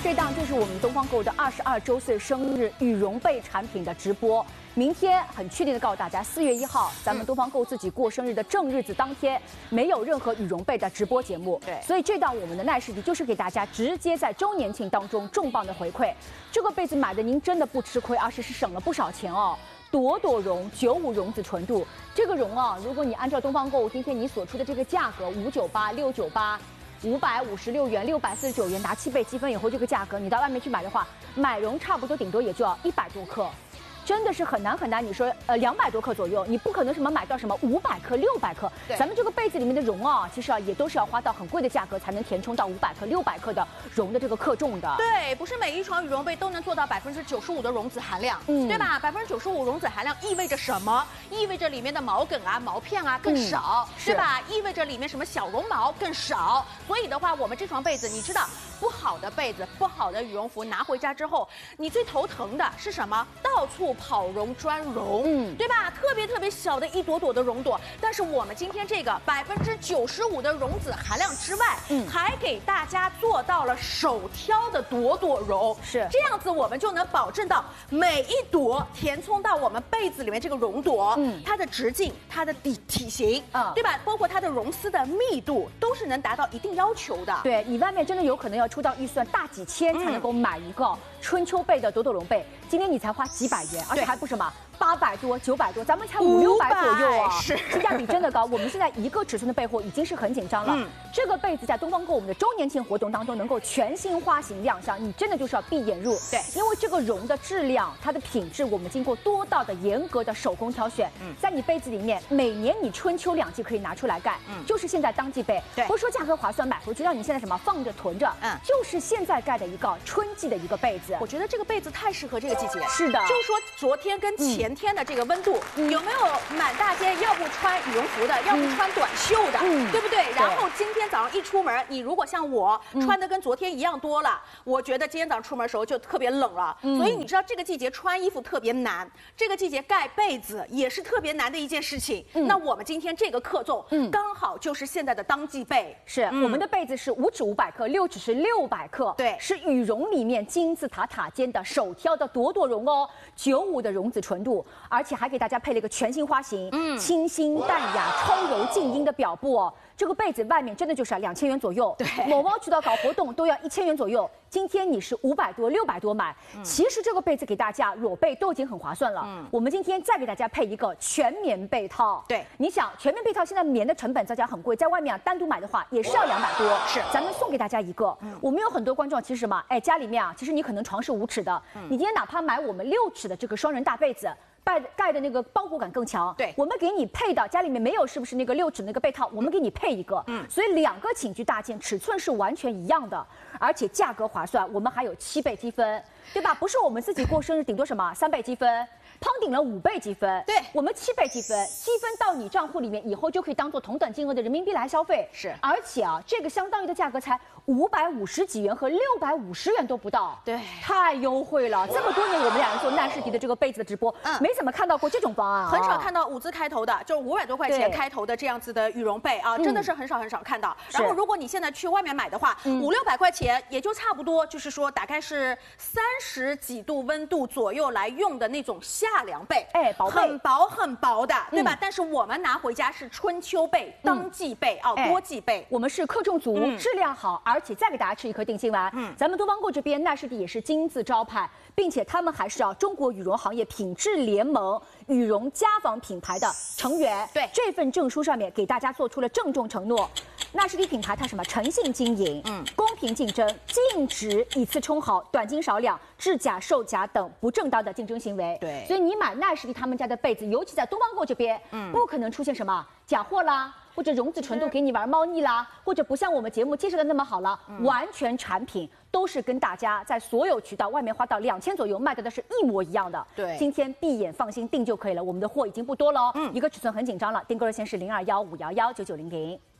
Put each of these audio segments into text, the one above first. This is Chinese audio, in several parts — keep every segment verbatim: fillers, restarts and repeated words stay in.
这档就是我们东方购物的二十二周岁生日羽绒被产品的直播。明天很确定的告诉大家，四月一号，咱们东方购物自己过生日的正日子当天，没有任何羽绒被的直播节目。 对， 所以这档我们的耐视迪就是给大家直接在周年庆当中重磅的回馈。这个被子买的您真的不吃亏，而且是省了不少钱哦。朵朵绒九五绒子纯度，这个绒啊，如果你按照东方购物今天你所出的这个价格五九八六九八。五百五十六元，六百四十九元，拿七倍积分以后，这个价格你到外面去买的话，买绒差不多顶多也就要一百多克，真的是很难很难。你说呃两百多克左右，你不可能什么买到什么五百克、六百克。咱们这个被子里面的绒啊，其实啊也都是要花到很贵的价格才能填充到五百克、六百克的绒的这个克重的。 对，不是每一床羽绒被都能做到百分之九十五的绒子含量，嗯，对吧？百分之九十五绒子含量意味着什么？意味着里面的毛梗啊、毛片啊更少，嗯、对吧？意味着里面什么小绒毛更少。所以的话，我们这床被子，你知道，不好的被子、不好的羽绒服拿回家之后，你最头疼的是什么？到处跑绒、钻绒，嗯，对吧？特别特别小的一朵朵的绒朵，但是我们今天这个百分之九十五的绒子含量之外，嗯，还给大家做到了手挑的朵朵绒， 是这样子，我们就能保证到每一朵填充到我们被子里面这个绒朵，嗯，它的直径、它的体体型，嗯，对吧？包括它的绒丝的密度，都是能达到一定要求的。 对你外面真的有可能要出到预算大几千才能够买一个春秋被的朵朵绒被，今天你才花几百元，而且还不什么。八百多、九百多，咱们才五六百左右啊， 是性价比真的高。我们现在一个尺寸的被货已经是很紧张了。嗯、这个被子在东方购我们的周年庆活动当中能够全新花型亮相，你真的就是要闭眼入。 对， 因为这个绒的质量、它的品质，我们经过多道的严格的手工挑选。嗯，在你被子里面，每年你春秋两季可以拿出来盖。嗯，就是现在当季被。 对， 不是说价格划算，买回去让你现在什么放着囤着。嗯，就是现在盖的一个春季的一个被子。 我觉得这个被子太适合这个季节。 是的， 就是说昨天跟前天的这个温度。嗯、有没有满大街要不穿羽绒服的，要不穿短袖的，嗯、对不对？然后今天早上一出门，你如果像我、嗯、穿的跟昨天一样多了，我觉得今天早上出门的时候就特别冷了。嗯、所以你知道这个季节穿衣服特别难，这个季节盖被子也是特别难的一件事情。嗯、那我们今天这个克重，嗯，刚好就是现在的当季被。 是、嗯、我们的被子是五指五百克，六指是六百克， 对， 是羽绒里面金字塔塔尖的手挑的朵朵绒哦，九五的绒子纯度，而且还给大家配了一个全新花型，嗯，清新淡雅、超柔静音的表布哦。这个被子外面真的就是两千元左右， 对， 某猫渠道搞活动都要一千元左右。今天你是五百多、六百多买，嗯、其实这个被子给大家裸被都已经很划算了。嗯，我们今天再给大家配一个全棉被套。 对， 你想全棉被套现在棉的成本造价很贵，在外面啊单独买的话也是要两百多。 是， 咱们送给大家一个。嗯、我们有很多观众其实什么，哎，家里面啊，其实你可能床是五尺的，嗯、你今天哪怕买我们六尺的这个双人大被子。盖盖的那个包裹感更强， 对， 我们给你配的家里面没有是不是那个六尺那个被套，我们给你配一个，嗯，所以两个寝具大件尺寸是完全一样的，而且价格划算，我们还有七倍积分，对吧？不是我们自己过生日顶多什么三倍积分。胖顶了五倍积分， 对我们七倍积分，积分到你账户里面以后就可以当做同等金额的人民币来消费。 是， 而且啊，这个相当于的价格才五百五十几元和六百五十元都不到， 对， 太优惠了。这么多年我们俩人做耐视迪的这个被子的直播，嗯，没怎么看到过这种方案、啊， 很少看到五字开头的，就是五百多块钱开头的这样子的羽绒被啊，真的是很少很少看到。然后如果你现在去外面买的话，五六百块钱也就差不多，就是说大概是三十几度温度左右来用的那种夏凉被， 哎。薄很薄很薄的，对吧？嗯、但是我们拿回家是春秋被、当季被啊、嗯，多季被。 我们是克重足、嗯、质量好，而且再给大家吃一颗定心丸。嗯，咱们东方购这边耐视迪也是金字招牌，并且他们还是啊中国羽绒行业品质联盟羽绒家纺品牌的成员。 对， 这份证书上面给大家做出了郑重承诺。耐视迪品牌它什么诚信经营，嗯，公平竞争，禁止以次充好、短斤少两、制假售假等不正当的竞争行为。 对， 所以你买耐视迪他们家的被子，尤其在东方购这边，嗯，不可能出现什么假货啦，或者绒子纯度给你玩猫腻啦，或者不像我们节目介绍的那么好了，嗯、完全产品都是跟大家在所有渠道外面花到两千左右卖的的是一模一样的。 对， 今天闭眼放心订就可以了，我们的货已经不多了，嗯，一个尺寸很紧张了，订购热线是零二幺五幺幺九九零零。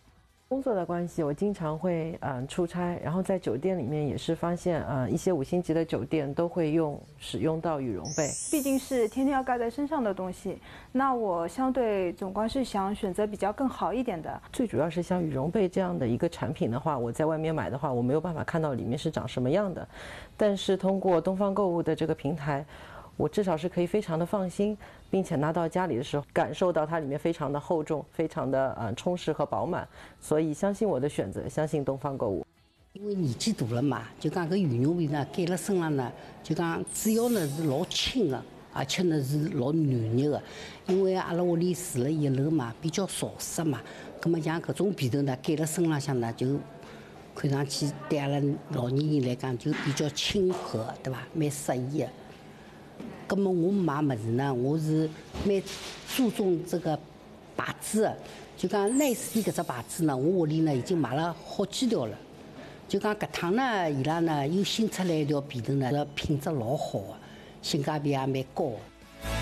工作的关系，我经常会嗯、呃、出差，然后在酒店里面也是发现，呃一些五星级的酒店都会用使用到羽绒被， 毕竟是天天要盖在身上的东西，那我相对总归是想选择比较更好一点的。 最主要是像羽绒被这样的一个产品的话，我在外面买的话，我没有办法看到里面是长什么样的，但是通过东方购物的这个平台，我至少是可以非常的放心，并且拿到家里的时候，感受到它里面非常的厚重，非常的呃充实和饱满，所以相信我的选择，相信东方购物。 因为年纪大了嘛，就讲搿羽绒被呢盖辣身上呢，就讲主要呢是老轻的，而且呢是老暖热的。因为阿拉屋里住了一楼嘛，比较潮湿嘛，葛么像搿种被头呢盖辣身浪向呢，就看上去对阿拉老年人来讲就比较亲和，对伐？蛮适宜的。咁么我买物事呢，我是蛮注重这个牌子的，就讲耐斯搿只牌子呢，我屋里呢已经买了好几条了。就讲搿趟呢，伊拉呢又新出来一条被头呢，品质老好的，性价比也蛮高的。